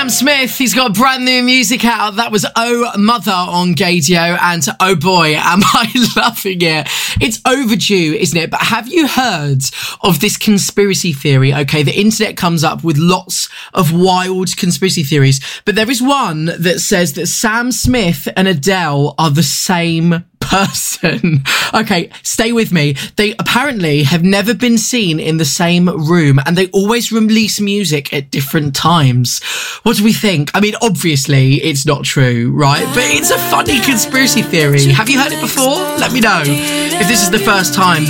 Sam Smith, he's got brand new music out. That was Oh Mother on Gaydio, and oh boy, am I loving it. It's overdue, isn't it? But have you heard of this conspiracy theory? Okay, the internet comes up with lots of wild conspiracy theories, but there is one that says that Sam Smith and Adele are the same person. Okay, stay with me. They apparently have never been seen in the same room, and they always release music at different times. What do we think? I mean, obviously it's not true, right? But it's a funny conspiracy theory. Have you heard it before? Let me know. If this is the first time